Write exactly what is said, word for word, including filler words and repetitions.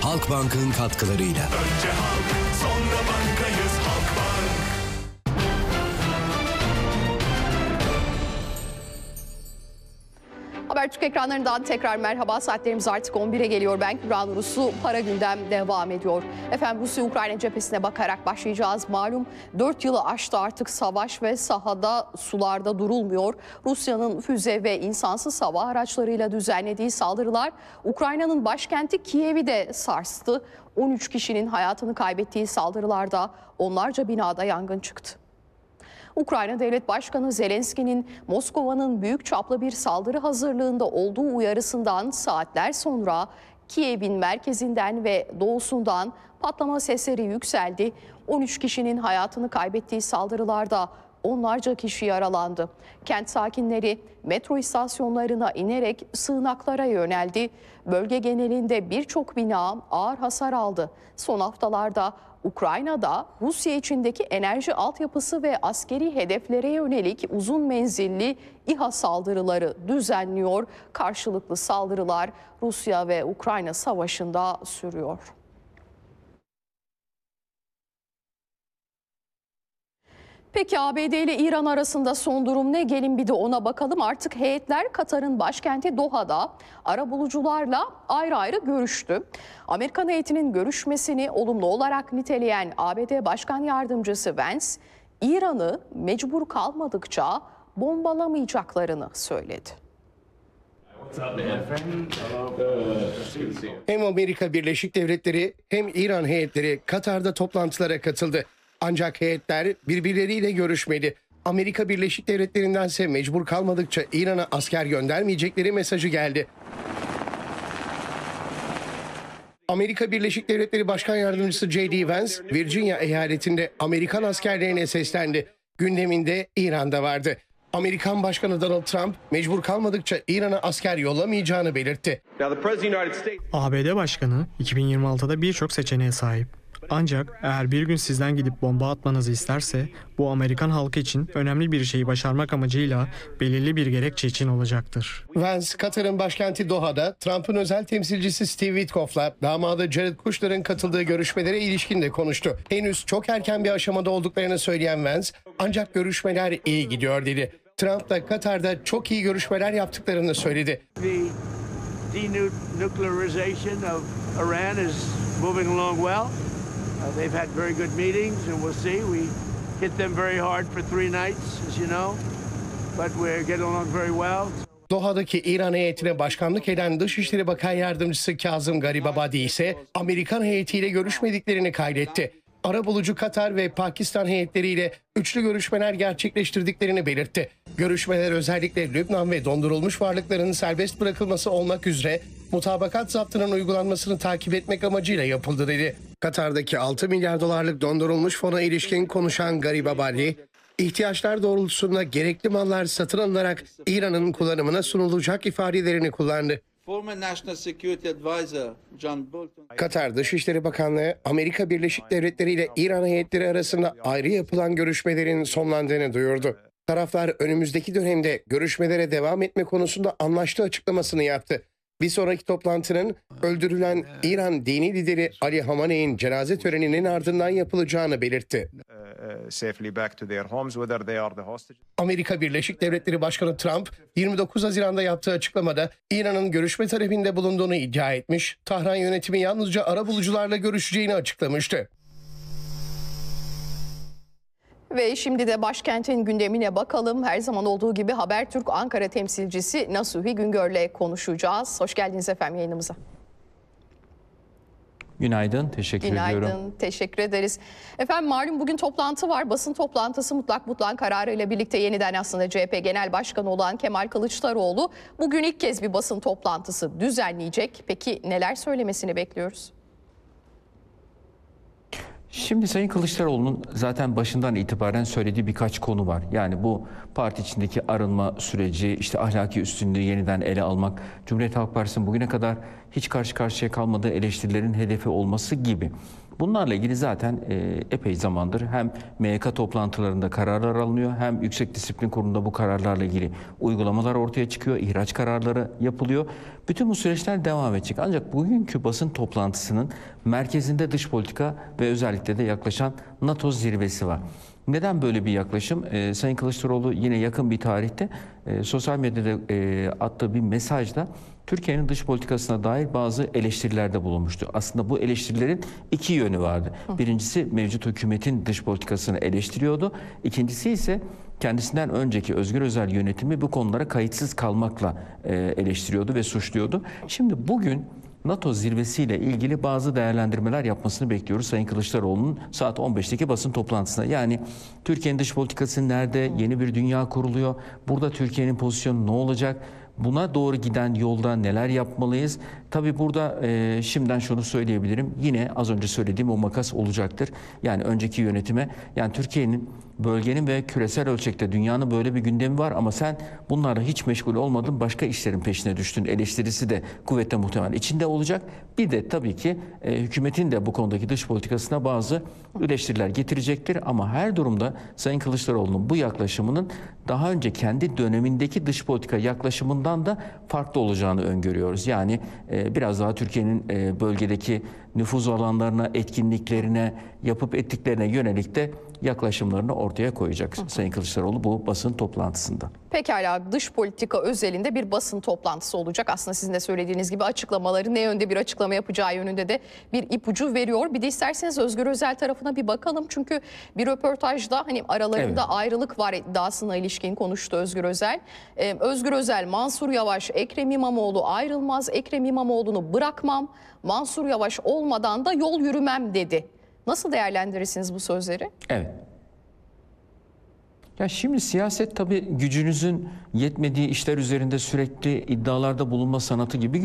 Halkbank'ın katkılarıyla. Önce halk, sonra bankayız Halkbank. Habertürk ekranlarından tekrar merhaba. Saatlerimiz artık on bire geliyor. Ben Kübra Nur Uslu. Para gündem devam ediyor. Efendim Rusya-Ukrayna cephesine bakarak başlayacağız. Malum dört yılı aştı artık savaş ve sahada sularda durulmuyor. Rusya'nın füze ve insansız hava araçlarıyla düzenlediği saldırılar Ukrayna'nın başkenti Kiev'i de sarstı. on üç kişinin hayatını kaybettiği saldırılarda onlarca binada yangın çıktı. Ukrayna Devlet Başkanı Zelenski'nin Moskova'nın büyük çaplı bir saldırı hazırlığında olduğu uyarısından saatler sonra Kiev'in merkezinden ve doğusundan patlama sesleri yükseldi. on üç kişinin hayatını kaybettiği saldırılarda onlarca kişi yaralandı. Kent sakinleri metro istasyonlarına inerek sığınaklara yöneldi. Bölge genelinde birçok bina ağır hasar aldı. Son haftalarda Ukrayna'da Rusya içindeki enerji altyapısı ve askeri hedeflere yönelik uzun menzilli İHA saldırıları düzenliyor. Karşılıklı saldırılar Rusya ve Ukrayna savaşında sürüyor. Peki A B D ile İran arasında son durum ne? Gelin bir de ona bakalım. Artık heyetler Katar'ın başkenti Doha'da arabulucularla ayrı ayrı görüştü. Amerikan heyetinin görüşmesini olumlu olarak niteleyen A B D Başkan Yardımcısı Vance, İran'ı mecbur kalmadıkça bombalamayacaklarını söyledi. Hem Amerika Birleşik Devletleri hem İran heyetleri Katar'da toplantılara katıldı. Ancak heyetler birbirleriyle görüşmedi. Amerika Birleşik Devletleri'ndense mecbur kalmadıkça İran'a asker göndermeyecekleri mesajı geldi. Amerika Birleşik Devletleri Başkan Yardımcısı J D Vance, Virginia eyaletinde Amerikan askerlerine seslendi. Gündeminde İran'da vardı. Amerikan Başkanı Donald Trump, mecbur kalmadıkça İran'a asker yollamayacağını belirtti. A B D Başkanı iki bin yirmi altıda birçok seçeneğe sahip. Ancak eğer bir gün sizden gidip bomba atmanızı isterse bu Amerikan halkı için önemli bir şeyi başarmak amacıyla belirli bir gerekçe için olacaktır. Vance, Katar'ın başkenti Doha'da Trump'ın özel temsilcisi Steve Witkoff'la damadı Jared Kushner'ın katıldığı görüşmelere ilişkin de konuştu. Henüz çok erken bir aşamada olduklarını söyleyen Vance, ancak görüşmeler iyi gidiyor dedi. Trump da Katar'da çok iyi görüşmeler yaptıklarını söyledi. The denuclearization of Iran is moving along well. Uh, they've had very good meetings, and we'll see. We hit them very hard for three nights, as you know, but we're getting along very well. Doha'daki İran heyetine başkanlık eden Dışişleri Bakan Yardımcısı Kazım Garibabadi ise Amerikan heyetiyle görüşmediklerini kaydetti. Arabulucu Katar ve Pakistan heyetleriyle üçlü görüşmeler gerçekleştirdiklerini belirtti. Görüşmeler özellikle Lübnan ve dondurulmuş varlıkların serbest bırakılması olmak üzere mutabakat zaptının uygulanmasını takip etmek amacıyla yapıldı dedi. Katar'daki altı milyar dolarlık dondurulmuş fona ilişkin konuşan Garibabadi, ihtiyaçlar doğrultusunda gerekli mallar satın alınarak İran'ın kullanımına sunulacak ifadelerini kullandı. Katar Dışişleri Bakanlığı, Amerika Birleşik Devletleri ile İran heyetleri arasında ayrı yapılan görüşmelerin sonlandığını duyurdu. Taraflar önümüzdeki dönemde görüşmelere devam etme konusunda anlaştığı açıklamasını yaptı. Bir sonraki toplantının öldürülen İran dini lideri Ali Hamaney'in cenaze töreninin ardından yapılacağını belirtti. Amerika Birleşik Devletleri Başkanı Trump, yirmi dokuz Haziran'da yaptığı açıklamada İran'ın görüşme talebinde bulunduğunu iddia etmiş, Tahran yönetimi yalnızca arabulucularla görüşeceğini açıklamıştı. Ve şimdi de başkentin gündemine bakalım. Her zaman olduğu gibi Habertürk Ankara temsilcisi Nasuhi Güngör'le konuşacağız. Hoş geldiniz efendim yayınımıza. Günaydın, teşekkür Günaydın, ediyorum. Günaydın, teşekkür ederiz. Efendim malum bugün toplantı var. Basın toplantısı mutlak mutlak kararıyla birlikte yeniden aslında C H P Genel Başkanı olan Kemal Kılıçdaroğlu bugün ilk kez bir basın toplantısı düzenleyecek. Peki neler söylemesini bekliyoruz? Şimdi Sayın Kılıçdaroğlu'nun zaten başından itibaren söylediği birkaç konu var. Yani bu parti içindeki arınma süreci, işte ahlaki üstünlüğü yeniden ele almak, Cumhuriyet Halk Partisi'nin bugüne kadar hiç karşı karşıya kalmadığı eleştirilerin hedefi olması gibi. Bunlarla ilgili zaten e, epey zamandır hem M Y K toplantılarında kararlar alınıyor, hem Yüksek Disiplin Kurulu'nda bu kararlarla ilgili uygulamalar ortaya çıkıyor, ihraç kararları yapılıyor. Bütün bu süreçler devam edecek. Ancak bugünkü basın toplantısının merkezinde dış politika ve özellikle de yaklaşan NATO zirvesi var. Neden böyle bir yaklaşım? Ee, Sayın Kılıçdaroğlu yine yakın bir tarihte e, sosyal medyada e, attığı bir mesajda Türkiye'nin dış politikasına dair bazı eleştirilerde bulunmuştu. Aslında bu eleştirilerin iki yönü vardı. Birincisi mevcut hükümetin dış politikasını eleştiriyordu. İkincisi ise kendisinden önceki Özgür Özel yönetimi bu konulara kayıtsız kalmakla e, eleştiriyordu ve suçluyordu. Şimdi bugün NATO zirvesiyle ilgili bazı değerlendirmeler yapmasını bekliyoruz Sayın Kılıçdaroğlu'nun saat on beşteki basın toplantısında. Yani Türkiye'nin dış politikası nerede? Yeni bir dünya kuruluyor. Burada Türkiye'nin pozisyonu ne olacak? Buna doğru giden yolda neler yapmalıyız? Tabii burada e, şimdiden şunu söyleyebilirim. Yine az önce söylediğim o makas olacaktır. Yani önceki yönetime, yani Türkiye'nin, bölgenin ve küresel ölçekte dünyanın böyle bir gündemi var ama sen bunlarla hiç meşgul olmadın, başka işlerin peşine düştün eleştirisi de kuvvetle muhtemel içinde olacak. Bir de tabii ki e, hükümetin de bu konudaki dış politikasına bazı eleştiriler getirecektir. Ama her durumda Sayın Kılıçdaroğlu'nun bu yaklaşımının daha önce kendi dönemindeki dış politika yaklaşımından da farklı olacağını öngörüyoruz. Yani e, biraz daha Türkiye'nin e, bölgedeki nüfuz alanlarına, etkinliklerine, yapıp ettiklerine yönelik de yaklaşımlarını ortaya koyacak hı hı. Sayın Kılıçdaroğlu bu basın toplantısında. Pekala, dış politika özelinde bir basın toplantısı olacak. Aslında sizin de söylediğiniz gibi açıklamaları ne yönde bir açıklama yapacağı yönünde de bir ipucu veriyor. Bir de isterseniz Özgür Özel tarafına bir bakalım. Çünkü bir röportajda hani aralarında evet. ayrılık var iddiasına ilişkin konuştu Özgür Özel. Ee, Özgür Özel, Mansur Yavaş, Ekrem İmamoğlu ayrılmaz, Ekrem İmamoğlu'nu bırakmam, Mansur Yavaş olmadan da yol yürümem dedi. Nasıl değerlendirirsiniz bu sözleri? Evet. Ya şimdi siyaset tabii gücünüzün yetmediği işler üzerinde sürekli iddialarda bulunma sanatı gibi